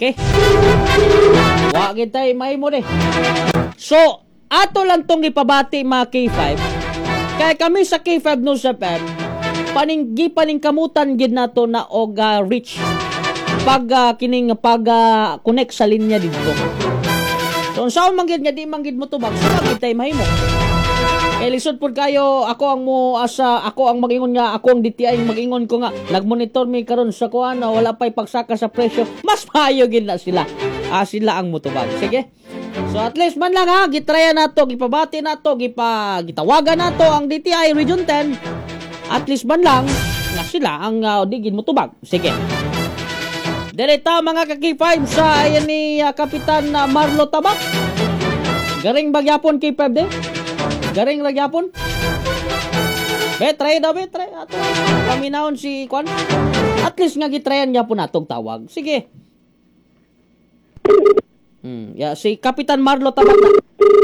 Okay? Wa gid tay mahimo de. So, ato lang tong ipabati mga K5. Kaya kami sa K5 News FM, paningkamutan gid nato na og reach pag connect sa linya dito. So, saan man gid nga di man gid mo tubag, so gid tay mahimo. Kaya lisod pod kayo, ako ang mag-ingon nga, ako ang DTI mag-ingon ko nga, nag-monitor mi karon sa kuan, wala pa'y pagsaka sa presyo, mas maayo gid na sila. Sila ang mutubag. Sige. So at least man lang ha, gitraya nato, gipabati nato, gitawagan nato ang DTI Region 10. At least man lang nga sila ang di gid mutubag. Sige. Direta mga ka-K5 sa ayan ni Kapitan Marlo Tabak. Garing bagyapon K5 de. Garing lagyapon. Betray. Ato paminahon si Kwan. At least nga gitrayan niya po natong tawag. Sige. Si Kapitan Marlo Tabak.